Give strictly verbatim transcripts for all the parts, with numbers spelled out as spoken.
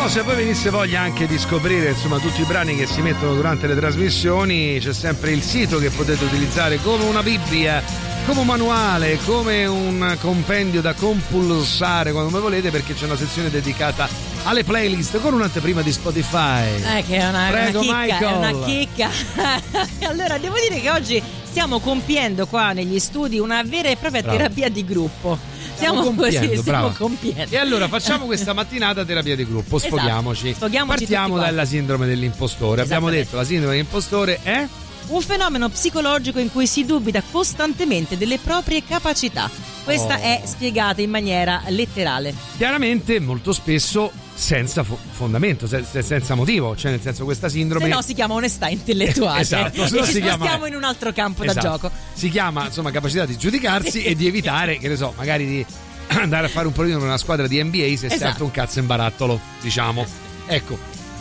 No, se poi venisse voglia anche di scoprire insomma tutti i brani che si mettono durante le trasmissioni, c'è sempre il sito che potete utilizzare come una Bibbia, come un manuale, come un compendio da compulsare quando volete, perché c'è una sezione dedicata alle playlist con un'anteprima di Spotify. Eh, che è una, Prego, una chicca, Michael. è una chicca. Allora, devo dire che oggi stiamo compiendo qua negli studi una vera e propria Bravo. terapia di gruppo. Stiamo Siamo così, compiendo, stiamo brava. compiendo. E allora facciamo questa mattinata terapia di gruppo, Esatto. sfoghiamoci. Sfoghiamoci Partiamo tutti quanti. dalla sindrome dell'impostore. Abbiamo Esattamente. detto la sindrome dell'impostore è Un fenomeno psicologico in cui si dubita costantemente delle proprie capacità. Questa Oh. è spiegata in maniera letterale. chiaramente molto spesso senza fo- fondamento, se- se- senza motivo, cioè nel senso questa sindrome Se no si chiama onestà intellettuale. Esatto, se no e ci si chiama- spostiamo in un altro campo da Esatto. gioco. Si chiama insomma capacità di giudicarsi e di evitare, che ne so, magari di andare a fare un provino con una squadra di N B A se si Esatto. alza un cazzo in barattolo, diciamo. Ecco,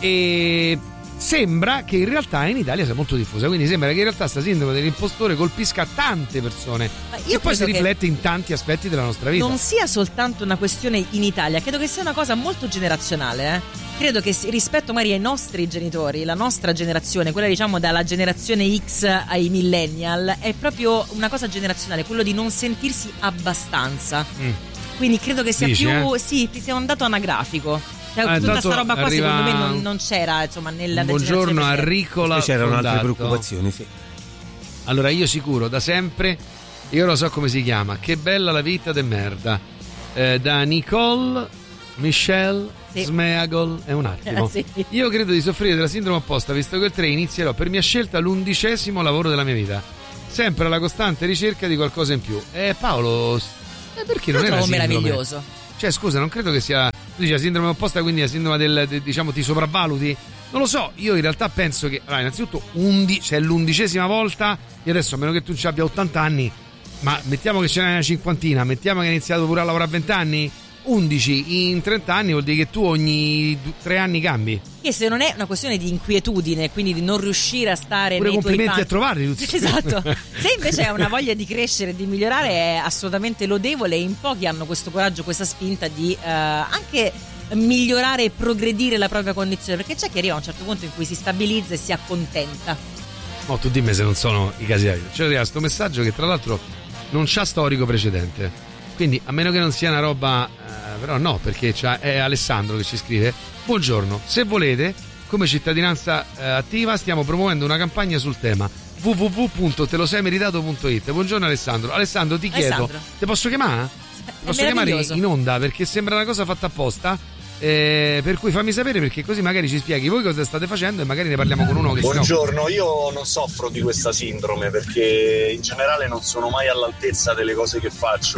e sembra che in realtà in Italia sia molto diffusa, quindi sembra che in realtà questa sindrome dell'impostore colpisca tante persone Ma io e poi si credo che riflette in tanti aspetti della nostra vita. non sia soltanto una questione in Italia, credo che sia una cosa molto generazionale, eh. Credo che si- rispetto magari ai nostri genitori, la nostra generazione, quella diciamo dalla generazione X ai millennial, è proprio una cosa generazionale, quello di non sentirsi abbastanza. Mm. Quindi credo che sia Dici, più eh? sì, sia un dato anagrafico. Cioè, Ah, tutta intanto questa roba qua arriva- secondo me non, non c'era, insomma, nella Buongiorno generazione a precedente. Ricola. Poi c'erano altre Fondato. preoccupazioni, sì. Allora io sicuro da sempre, io lo so come si chiama, che bella la vita de merda, eh, da Nicole Michelle Sì. Smeagol, è un attimo. Sì. Io credo di soffrire della sindrome opposta, visto che il tre inizierò per mia scelta l'undicesimo lavoro della mia vita, sempre alla costante ricerca di qualcosa in più. Eh Paolo, eh, perché non Lo è una trovo sindrome? meraviglioso. Cioè scusa, non credo che sia, tu dici la sindrome opposta, quindi la sindrome del, de- diciamo ti sopravvaluti. Non lo so, io in realtà penso che allora, innanzitutto undici, cioè l'undicesima volta, io adesso a meno che tu ci abbia ottanta anni, ma mettiamo che ce n'è una cinquantina, mettiamo che hai iniziato pure a lavorare a venti anni, undici in trenta anni vuol dire che tu ogni du- tre anni cambi. Che se non è una questione di inquietudine, quindi di non riuscire a stare Pure nei tuoi complimenti panni. a trovarli tutti. Esatto. Se invece è una voglia di crescere e di migliorare è assolutamente lodevole e in pochi hanno questo coraggio, questa spinta di eh, anche migliorare e progredire la propria condizione, perché c'è chi arriva a un certo punto in cui si stabilizza e si accontenta. Oh, tu dimmi se non sono i casi reali. C'è arriva sto messaggio che tra l'altro non c'ha storico precedente, quindi a meno che non sia una roba eh, però no, perché c'ha, è Alessandro che ci scrive: buongiorno, se volete come cittadinanza eh, attiva stiamo promuovendo una campagna sul tema w w w punto te lo sei meritato punto it. Buongiorno Alessandro. Alessandro ti chiedo, Alessandro. ti posso chiamare? Ti È posso chiamare meraviglioso. in onda perché sembra una cosa fatta apposta, eh, per cui fammi sapere, perché così magari ci spieghi voi cosa state facendo e magari ne parliamo con uno che si Buongiorno, io non soffro di questa sindrome perché in generale non sono mai all'altezza delle cose che faccio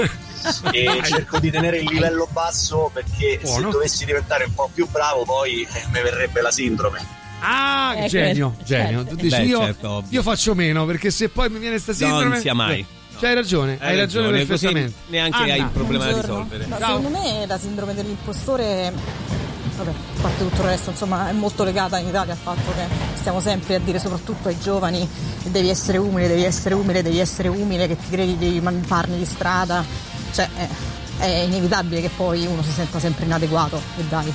e cerco di tenere il livello basso perché Buono. se dovessi diventare un po' più bravo poi eh, mi verrebbe la sindrome. Ah, Eh, genio, quello, genio. certo. Tu dici Beh, io, certo, ovvio. io faccio meno perché se poi mi viene sta sindrome Non sia mai. C'hai ragione, hai, ragione, così perfettamente. neanche Anna. hai il problema da Buongiorno. risolvere. No, Ciao. secondo me la sindrome dell'impostore, vabbè, a parte tutto il resto, insomma, è molto legata in Italia al fatto che stiamo sempre a dire, soprattutto ai giovani, che devi essere umile, devi essere umile, devi essere umile, che ti credi devi man- farne di strada. Cioè, è, è inevitabile che poi uno si senta sempre inadeguato, e dai.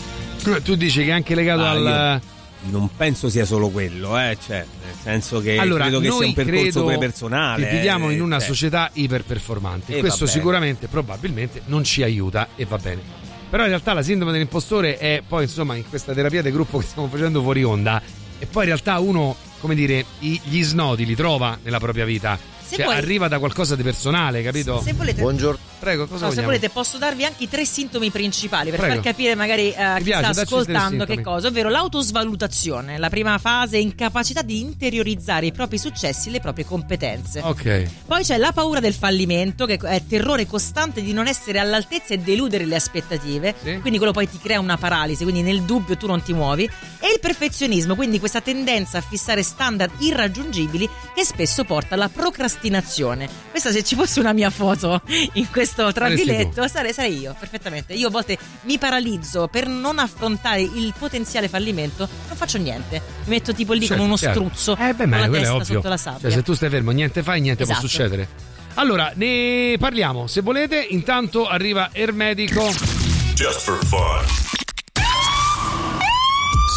Tu dici che è anche legato Ah, al... Non penso sia solo quello, eh, cioè, nel senso che Allora, credo che sia noi un percorso credo pure personale. che viviamo in una eh, società iperperformante. E Questo va bene. sicuramente, probabilmente, non ci aiuta e va bene. Però in realtà la sindrome dell'impostore è poi, insomma, in questa terapia di gruppo che stiamo facendo fuori onda, e poi in realtà uno, come dire, i- gli snodi li trova nella propria vita. Se Cioè, vuoi- arriva da qualcosa di personale, capito? Se volete, Buongiorno. Prego, cosa no, se vogliamo? volete posso darvi anche i tre sintomi principali per Prego. far capire magari a chi piace, sta dacci i tre ascoltando sintomi. che cosa, ovvero l'autosvalutazione, la prima fase, incapacità di interiorizzare i propri successi e le proprie competenze. Ok. Poi c'è la paura del fallimento, che è terrore costante di non essere all'altezza e deludere le aspettative, Sì. quindi quello poi ti crea una paralisi, quindi nel dubbio tu non ti muovi. E il perfezionismo, quindi questa tendenza a fissare standard irraggiungibili che spesso porta alla procrastinazione. Questa, se ci fosse una mia foto in questo trafiletto, sarei, sarei io, perfettamente. Io a volte mi paralizzo per non affrontare il potenziale fallimento, non faccio niente. Mi metto tipo lì Certo, come uno chiaro. struzzo Eh beh, con ma la quello è testa ovvio. sotto la sabbia. Cioè, se tu stai fermo, niente fai, niente Esatto. può succedere. Allora, ne parliamo, se volete. Intanto arriva Ermedico. Just for fun.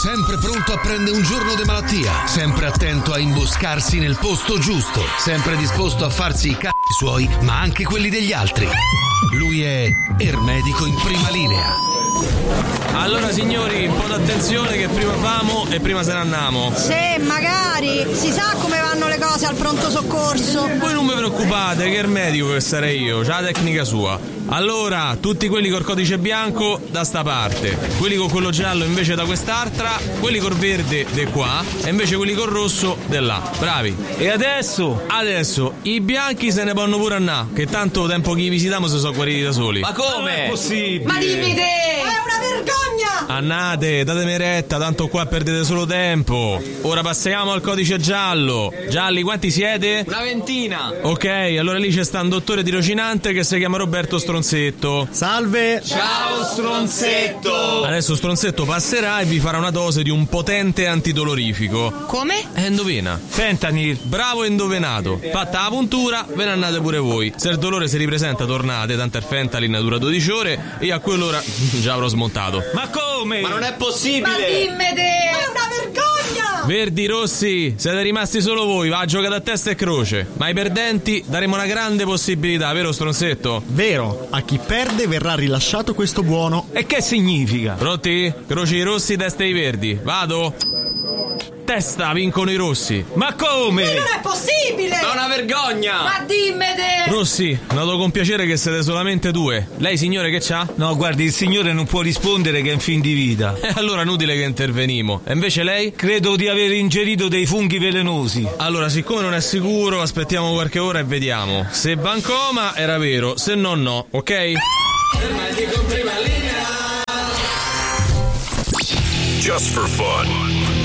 sempre pronto a prendere un giorno di malattia, sempre attento a imboscarsi nel posto giusto, sempre disposto a farsi i c***i suoi, ma anche quelli degli altri. Lui è Ermedico in prima linea. Allora signori, un po' d'attenzione che prima famo e prima se ne andiamo. Sì, magari, si sa come vanno le cose al pronto soccorso. Voi non vi preoccupate che il medico che sarei io, c'ha la tecnica sua. Allora, tutti quelli col codice bianco da sta parte, quelli con quello giallo invece da quest'altra, quelli col verde de qua e invece quelli col rosso de là. Bravi. E adesso? Adesso i bianchi se ne vanno pure a na, che tanto tempo che li visitiamo si sono guariti da soli. Ma come? È possibile? Ma dimmi te! È una vergogna! Annate, datemi retta, tanto qua perdete solo tempo. Ora passiamo al codice giallo. Gialli, quanti siete? Una ventina. Ok, allora lì c'è sta un dottore tirocinante che si chiama Roberto Stronzetto. Salve. Ciao Stronzetto. Adesso Stronzetto passerà e vi farà una dose di un potente antidolorifico. Come? Eh, indovina. Fentanyl. Bravo indovenato. Fatta la puntura, ve ne andate pure voi. Se il dolore si ripresenta, tornate, tanto il Fentanyl dura dodici ore e a quell'ora già avrò smontato. Ma come? Ma non è possibile. Ma dimmi te! È una vergogna! Verdi, rossi, siete rimasti solo voi, va giocate a testa e croce. Ma ai perdenti daremo una grande possibilità, vero Stronzetto? Vero, a chi perde verrà rilasciato questo buono. E che significa? Pronti? Croci i rossi, testa i verdi. Vado? Testa, vincono i rossi. Ma come? Ma non è possibile! Ma è una vergogna! Ma dimmi te! Rossi, noto con piacere che siete solamente due. Lei signore che c'ha? No, guardi, il signore non può rispondere che è in fin di vita. E allora inutile che intervenimo. E invece lei? Credo di aver ingerito dei funghi velenosi. Allora, siccome non è sicuro, aspettiamo qualche ora e vediamo. Se va in coma era vero, se no no, ok? Just for fun.